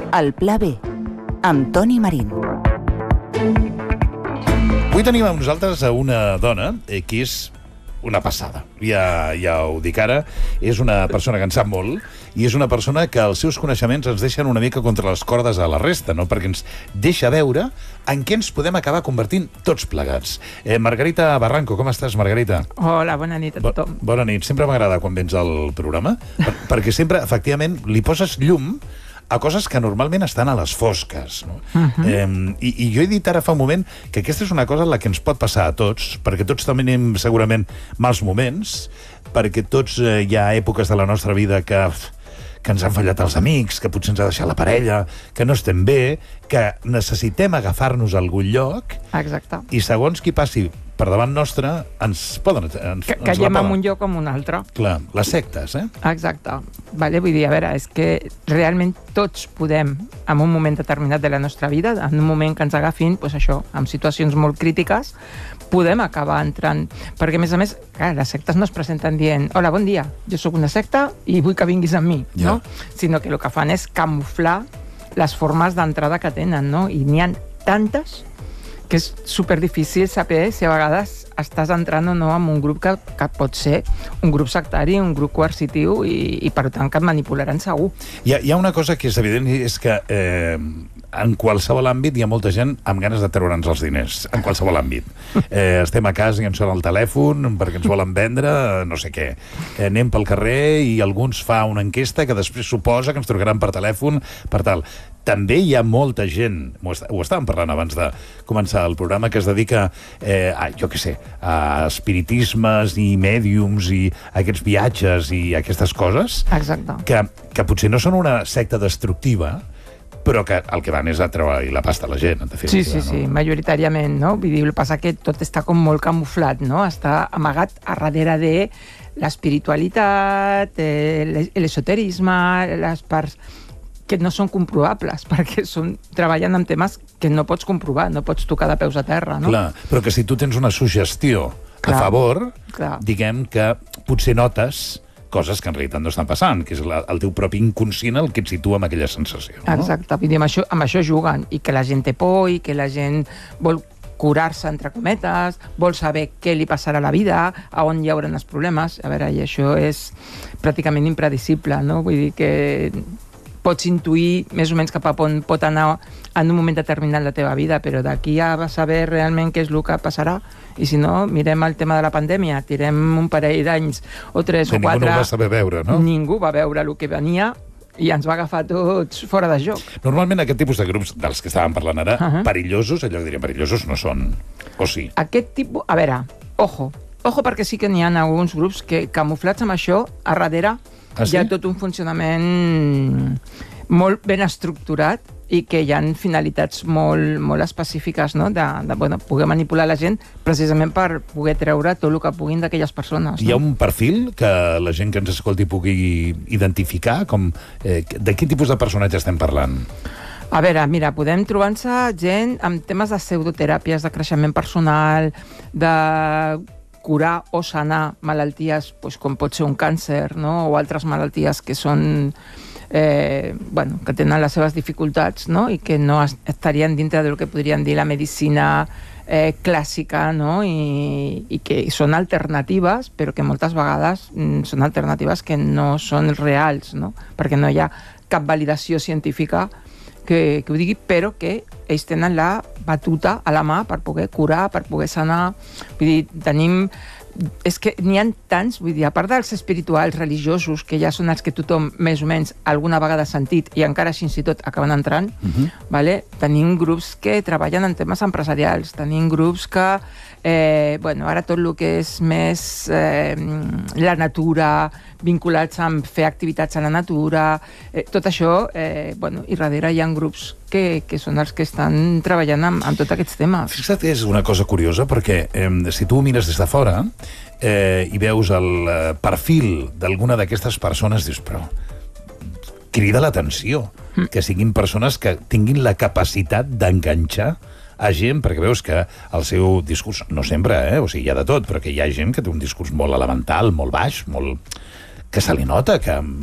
El Pla B, amb Toni Marín. Avui tenim amb nosaltres a una dona que és una passada. Ja ho dic ara, és una persona que en sap molt i és una persona que els seus coneixements ens deixen una mica contra les cordes a la resta, no? Perquè ens deixa veure en què ens podem acabar convertint tots plegats. Margarita Barranco, com estàs, Margarita? Hola, bona nit a tothom. Bona nit. Sempre m'agrada quan vens al programa, perquè sempre, efectivament, li poses llum a coses que normalment estan a les fosques, no? I jo he dit ara fa un moment que aquesta és una cosa en la que ens pot passar a tots, perquè tots també tenim segurament mals moments, perquè tots hi ha èpoques de la nostra vida que ens han fallat els amics, que potser ens ha deixat la parella, que no estem bé, que necessitem agafar-nos a algun lloc. Exacte. I segons qui passi per davant nostre, ens poden... Caiem en un lloc o en un altre. Clar, les sectes, Exacte. Vale, vull dir, a veure, és que realment tots podem, en un moment determinat de la nostra vida, en un moment que ens agafin, doncs això, en situacions molt crítiques, podem acabar entrant. Perquè, a més, clar, les sectes no es presenten dient hola, bon dia, jo sóc una secta i vull que vinguis amb mi, no? Sinó que el que fan és camuflar les formes d'entrada que tenen, no? I n'hi ha tantes que és superdifícil saber si a vegades estàs entrant o no en un grup que pot ser un grup sectari, un grup coercitiu i per tant que et manipularan segur. Hi ha una cosa que és evident, és que en qualsevol àmbit hi ha molta gent amb ganes de treure'ns els diners, en qualsevol àmbit. Estem a casa i ens sona el telèfon perquè ens volen vendre no sé què. Anem pel carrer i algú ens fa una enquesta que després suposa que ens trucaran per telèfon, per tal. També hi ha molta gent, ho estàvem parlant abans de començar el programa, que es dedica jo què sé, a espiritismes i mèdiums i aquests viatges i aquestes coses. Exacte. Que potser no són una secta destructiva, però que el que van és a treure la pasta a la gent, en definitiva. Sí, majoritàriament, no? Vull dir, el que passa que tot està com molt camuflat, no? Està amagat a darrere de l'espiritualitat, l'esoterisme, les parts que no són comprovables, perquè treballen amb temes que no pots comprovar, no pots tocar de peus a terra, no? Clar, però que si tu tens una suggestió a favor, diguem que potser notes coses que en realitat no estan passant, que és el teu propi inconscient el que et situa en aquella sensació. No? Exacte, vull dir, amb això juguen, i que la gent té por, i que la gent vol curar-se, entre cometes, vol saber què li passarà a la vida, a on hi haurà els problemes. A veure, i això és pràcticament impredicible, no? Vull dir que pots intuir més o menys cap a on pot anar en un moment determinat la teva vida, però d'aquí a saber realment què és el que passarà. I si no, mirem el tema de la pandèmia, tirem un parell d'anys o 3 o 4... Ningú no ho va saber veure, no? Ningú va veure el que venia i ens va agafar tots fora de joc. Normalment aquest tipus de grups dels que estàvem parlant ara, perillosos, allò que diríem perillosos, no són, o sí? Aquest tipus... A veure, ojo perquè sí que n'hi ha alguns grups que camuflats amb això, a darrere hi ha tot un funcionament molt ben estructurat i que hi ha finalitats molt específiques, no? de poder manipular la gent precisament per poder treure tot el que puguin d'aquelles persones. Hi ha un perfil que la gent que ens escolti pugui identificar? De quin tipus de personatge estem parlant? A veure, mira, podem trobar-se gent amb temes de pseudoteràpies, de creixement personal, de curar o sanar malalties com pot ser un càncer, no? O altres malalties que són que tenen les seves dificultats, no? I que no estarien dintre del que podríem dir la medicina clàssica, no? I que són alternatives, però que moltes vegades són alternatives que no són reals, no? Perquè no hi ha cap validació científica que ho digui, però que ells tenen la batuta a la mà per poder curar, per poder sanar. Vull dir, és que n'hi ha tants, vull dir, a part dels espirituals, religiosos, que ja són els que tothom més o menys alguna vegada ha sentit i encara així i tot acaben entrant, tenim grups que treballen en temes empresarials, tenim grups que, ara tot el que és més la natura, vinculats amb fer activitats a la natura, tot això, i darrere hi ha grups que són els que estan treballant amb tots aquests temes. Fixa't que és una cosa curiosa, perquè si tu ho mires des de fora i veus el perfil d'alguna d'aquestes persones, dius, però crida l'atenció que siguin persones que tinguin la capacitat d'enganxar a gent, perquè veus que el seu discurs, no sempre, o sigui, hi ha de tot, però que hi ha gent que té un discurs molt elemental, molt baix, molt... que se li nota que